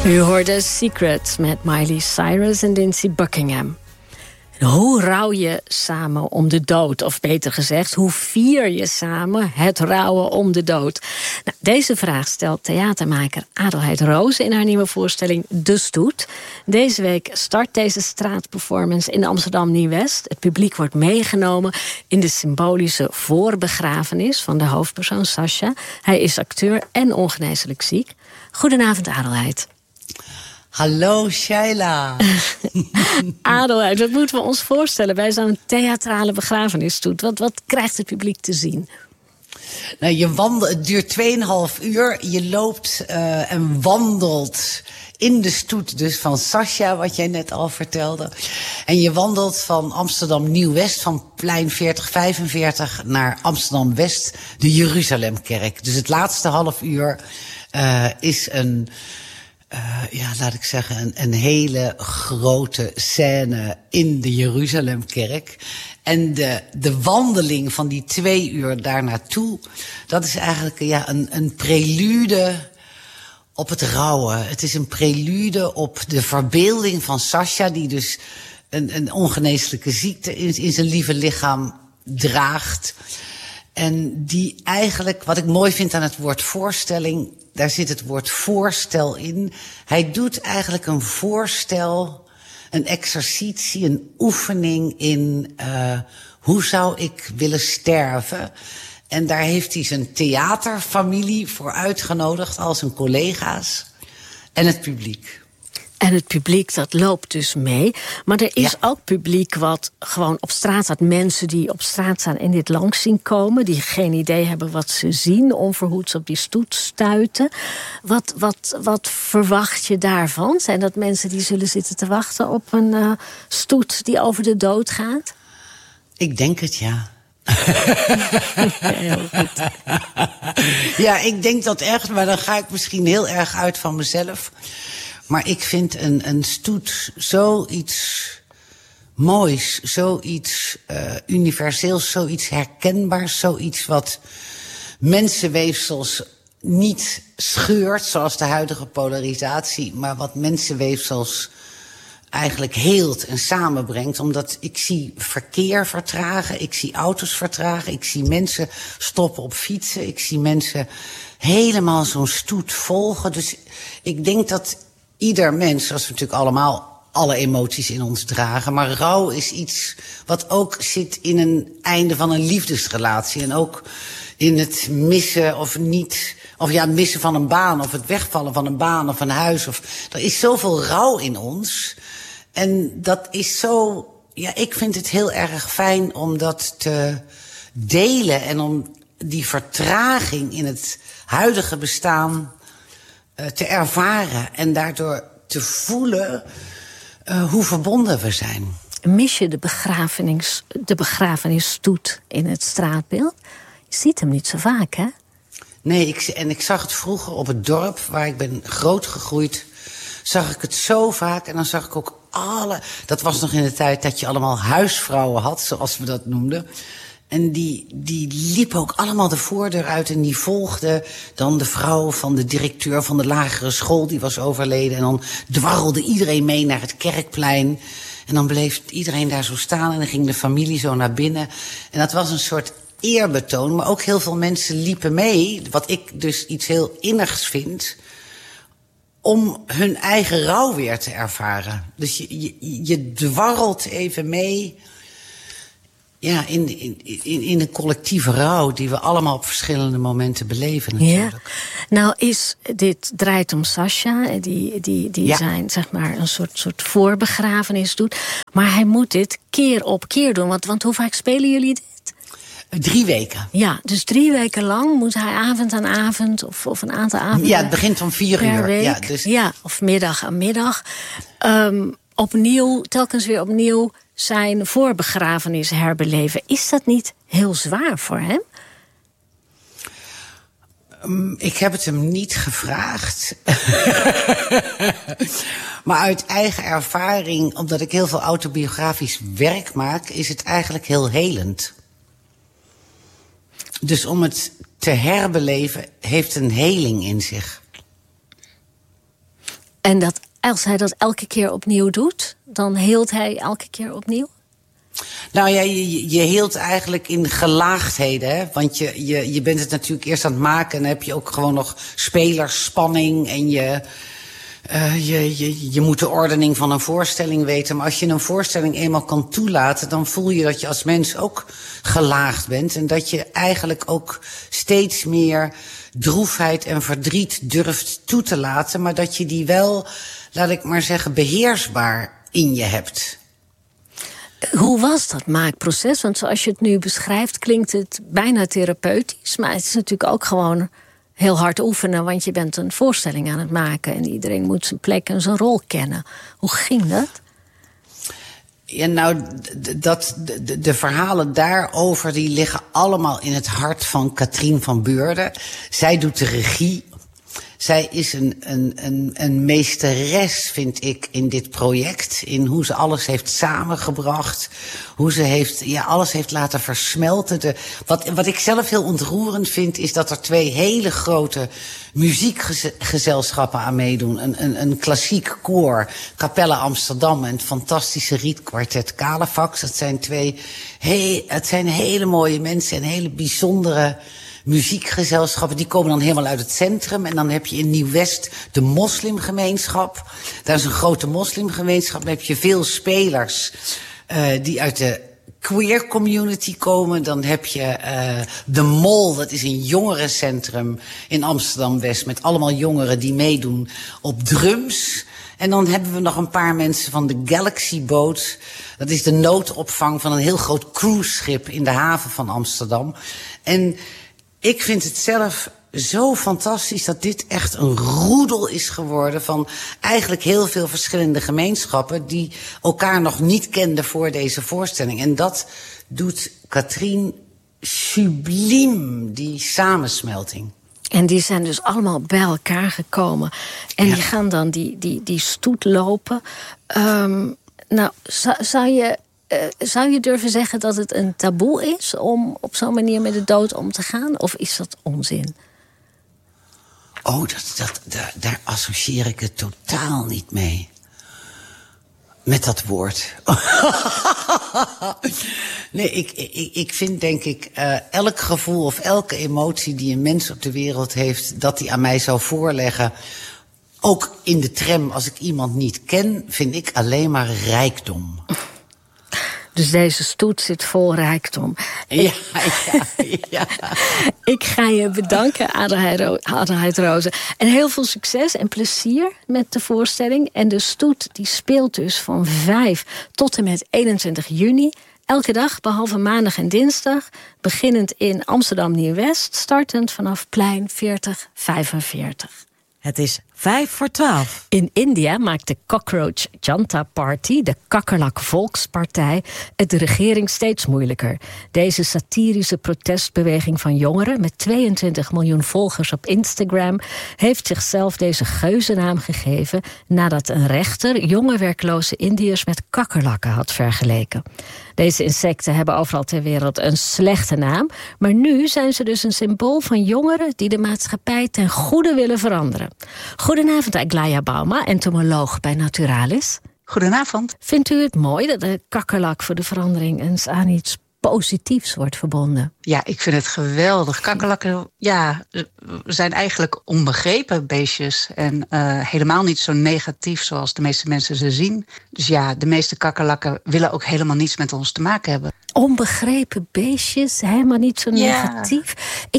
U hoorde Secret met Miley Cyrus en Lindsey Buckingham. Hoe rouw je samen om de dood? Of beter gezegd, hoe vier je samen het rouwen om de dood? Nou, deze vraag stelt theatermaker Adelheid Roos in haar nieuwe voorstelling De Stoet. Deze week start deze straatperformance in Amsterdam Nieuw-West. Het publiek wordt meegenomen in de symbolische voorbegrafenis van de hoofdpersoon Sascha. Hij is acteur en ongeneeslijk ziek. Goedenavond, Adelheid. Hallo, Shaila. Adelheid, wat moeten we ons voorstellen bij zo'n theatrale begrafenisstoet? Wat krijgt het publiek te zien? Nou, het duurt 2,5 uur. Je loopt en wandelt in de stoet dus van Sascha, wat jij net al vertelde. En je wandelt van Amsterdam Nieuw-West, van plein 4045 naar Amsterdam-West, de Jeruzalemkerk. Dus het laatste half uur is laat ik zeggen, een hele grote scène in de Jeruzalemkerk. En de wandeling van die 2 uur daar naartoe, dat is eigenlijk een prelude op het rouwen. Het is een prelude op de verbeelding van Sascha, die dus een ongeneeslijke ziekte in zijn lieve lichaam draagt. En die eigenlijk, wat ik mooi vind aan het woord voorstelling, daar zit het woord voorstel in. Hij doet eigenlijk een voorstel, een exercitie, een oefening in hoe zou ik willen sterven. En daar heeft hij zijn theaterfamilie voor uitgenodigd, al zijn collega's en het publiek. En het publiek, dat loopt dus mee. Maar er is ook publiek wat gewoon op straat staat. Mensen die op straat staan en dit langs zien komen. Die geen idee hebben wat ze zien. Onverhoeds op die stoet stuiten. Wat verwacht je daarvan? Zijn dat mensen die zullen zitten te wachten op een stoet die over de dood gaat? Ik denk het, ja. Heel goed. Ja, ik denk dat echt, maar dan ga ik misschien heel erg uit van mezelf. Maar ik vind een stoet zoiets moois, zoiets universeels, zoiets herkenbaars, zoiets wat mensenweefsels niet scheurt, zoals de huidige polarisatie, maar wat mensenweefsels eigenlijk heelt en samenbrengt. Omdat ik zie verkeer vertragen, ik zie auto's vertragen, ik zie mensen stoppen op fietsen, ik zie mensen helemaal zo'n stoet volgen. Dus ik denk dat ieder mens, zoals we natuurlijk allemaal alle emoties in ons dragen, maar rouw is iets wat ook zit in een einde van een liefdesrelatie. En ook in het missen of niet, of ja, het missen van een baan, of het wegvallen van een baan of een huis. Er is zoveel rouw in ons. En dat is zo, ja, ik vind het heel erg fijn om dat te delen en om die vertraging in het huidige bestaan te ervaren en daardoor te voelen hoe verbonden we zijn. Mis je de begrafenisstoet in het straatbeeld? Je ziet hem niet zo vaak, hè? Nee, ik zag het vroeger op het dorp waar ik ben grootgegroeid, zag ik het zo vaak. En dan zag ik ook dat was nog in de tijd dat je allemaal huisvrouwen had, zoals we dat noemden. En die liepen ook allemaal de voordeur uit en die volgden dan de vrouw van de directeur van de lagere school, die was overleden. En dan dwarrelde iedereen mee naar het kerkplein. En dan bleef iedereen daar zo staan en dan ging de familie zo naar binnen. En dat was een soort eerbetoon, maar ook heel veel mensen liepen mee, wat ik dus iets heel innigs vind, om hun eigen rouw weer te ervaren. Dus je dwarrelt even mee, ja, in een collectieve rouw die we allemaal op verschillende momenten beleven natuurlijk. Ja. Nou dit draait om Sascha, die zijn, zeg maar, een soort voorbegrafenis doet. Maar hij moet dit keer op keer doen. Want hoe vaak spelen jullie dit? 3 weken. Ja, dus 3 weken lang moet hij avond aan avond of een aantal avonden. Ja, het begint om 4 uur. Week. Ja, dus ja, of middag aan middag. Telkens weer opnieuw zijn voorbegrafenis herbeleven. Is dat niet heel zwaar voor hem? Ik heb het hem niet gevraagd. Maar uit eigen ervaring, omdat ik heel veel autobiografisch werk maak, is het eigenlijk heel helend. Dus om het te herbeleven heeft een heling in zich. En dat als hij dat elke keer opnieuw doet, dan heelt hij elke keer opnieuw? Nou ja, je heelt eigenlijk in gelaagdheden. Hè? Want je bent het natuurlijk eerst aan het maken en dan heb je ook gewoon nog spelersspanning en je moet de ordening van een voorstelling weten. Maar als je een voorstelling eenmaal kan toelaten, dan voel je dat je als mens ook gelaagd bent. En dat je eigenlijk ook steeds meer droefheid en verdriet durft toe te laten. Maar dat je die wel, laat ik maar zeggen, beheersbaar in je hebt. Hoe was dat maakproces? Want zoals je het nu beschrijft, klinkt het bijna therapeutisch. Maar het is natuurlijk ook gewoon heel hard oefenen. Want je bent een voorstelling aan het maken. En iedereen moet zijn plek en zijn rol kennen. Hoe ging dat? Ja, nou, de verhalen daarover die liggen allemaal in het hart van Katrien van Beurden. Zij doet de regie. Zij is een meesteres, vind ik, in dit project. In hoe ze alles heeft samengebracht. Hoe ze alles heeft laten versmelten. Wat ik zelf heel ontroerend vind, is dat er 2 hele grote muziekgezelschappen aan meedoen. Een klassiek koor, Capella Amsterdam, en het fantastische rietkwartet Calefax. Het zijn hele mooie mensen en hele bijzondere muziekgezelschappen. Die komen dan helemaal uit het centrum. En dan heb je in Nieuw-West de moslimgemeenschap. Daar is een grote moslimgemeenschap. Dan heb je veel spelers die uit de queer community komen. Dan heb je de Mol, dat is een jongerencentrum in Amsterdam-West, met allemaal jongeren die meedoen op drums. En dan hebben we nog een paar mensen van de Galaxy Boat. Dat is de noodopvang van een heel groot cruiseschip in de haven van Amsterdam. En ik vind het zelf zo fantastisch dat dit echt een roedel is geworden van eigenlijk heel veel verschillende gemeenschappen die elkaar nog niet kenden voor deze voorstelling. En dat doet Katrien subliem, die samensmelting. En die zijn dus allemaal bij elkaar gekomen. En die gaan dan die stoet lopen. Nou, zou je durven zeggen dat het een taboe is om op zo'n manier met de dood om te gaan? Of is dat onzin? Oh, daar associeer ik het totaal niet mee. Met dat woord. Nee, ik vind, denk ik, elk gevoel of elke emotie die een mens op de wereld heeft, dat die aan mij zou voorleggen, ook in de tram als ik iemand niet ken, vind ik alleen maar rijkdom. Dus deze stoet zit vol rijkdom. Ja. Ik ga je bedanken, Adelheid Rozen. En heel veel succes en plezier met de voorstelling. En de stoet die speelt dus van 5 tot en met 21 juni. Elke dag, behalve maandag en dinsdag. Beginnend in Amsterdam Nieuw-West. Startend vanaf plein 4045. Het is 11:55. In India maakt de Cockroach Janta Party, de kakkerlak volkspartij, het de regering steeds moeilijker. Deze satirische protestbeweging van jongeren met 22 miljoen volgers op Instagram heeft zichzelf deze geuzennaam gegeven nadat een rechter jonge werkloze Indiërs met kakkerlakken had vergeleken. Deze insecten hebben overal ter wereld een slechte naam, maar nu zijn ze dus een symbool van jongeren die de maatschappij ten goede willen veranderen. Goedenavond, Aglaya Bauma, entomoloog bij Naturalis. Goedenavond. Vindt u het mooi dat de kakkerlak voor de verandering eens aan iets positiefs wordt verbonden? Ja, ik vind het geweldig. Kakkerlakken zijn eigenlijk onbegrepen beestjes. En helemaal niet zo negatief zoals de meeste mensen ze zien. Dus ja, de meeste kakkerlakken willen ook helemaal niets met ons te maken hebben. Onbegrepen beestjes, helemaal niet zo negatief.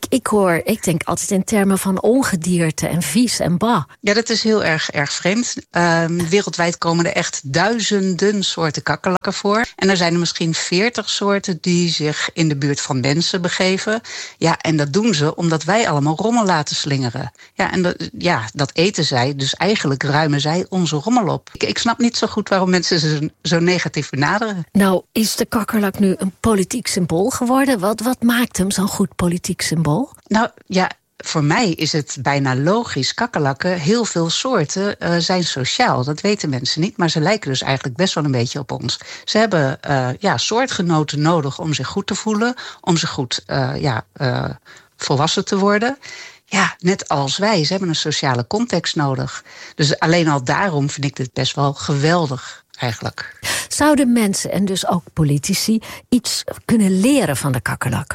Ik denk altijd in termen van ongedierte en vies en bah. Ja, dat is heel erg vreemd. Wereldwijd komen er echt duizenden soorten kakkerlakken voor. En er zijn er misschien 40 soorten die zich in de buurt van mensen begeven. Ja, en dat doen ze omdat wij allemaal rommel laten slingeren. Ja, en dat eten zij, dus eigenlijk ruimen zij onze rommel op. Ik snap niet zo goed waarom mensen ze zo negatief benaderen. Nou, is de kakkerlak nu een politiek symbool geworden? Wat maakt hem zo'n goed politiek symbool? Nou ja, voor mij is het bijna logisch. Kakkerlakken, heel veel soorten, zijn sociaal. Dat weten mensen niet, maar ze lijken dus eigenlijk best wel een beetje op ons. Ze hebben soortgenoten nodig om zich goed te voelen, om zich goed volwassen te worden. ja, net als wij, ze hebben een sociale context nodig. Dus alleen al daarom vind ik dit best wel geweldig, eigenlijk. Zouden mensen en dus ook politici iets kunnen leren van de kakkerlak?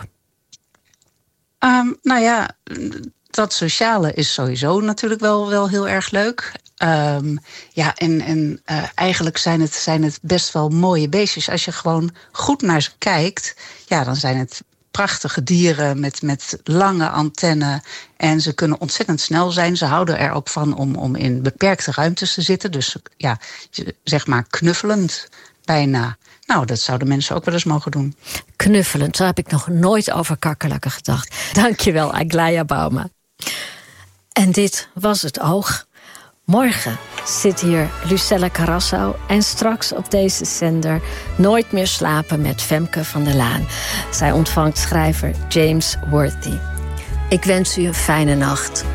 Nou ja, dat sociale is sowieso natuurlijk wel heel erg leuk. Eigenlijk zijn het best wel mooie beestjes. Als je gewoon goed naar ze kijkt, ja, dan zijn het prachtige dieren met lange antennen. En ze kunnen ontzettend snel zijn. Ze houden er ook van om in beperkte ruimtes te zitten. Dus ja, zeg maar knuffelend bijna. Nou, dat zouden mensen ook wel eens mogen doen. Knuffelend, zo heb ik nog nooit over kakkerlakken gedacht. Dankjewel, Aglaia Bauma. En dit was Het Oog. Morgen zit hier Lucella Carrasso en straks op deze zender Nooit meer slapen met Femke van der Laan. Zij ontvangt schrijver James Worthy. Ik wens u een fijne nacht.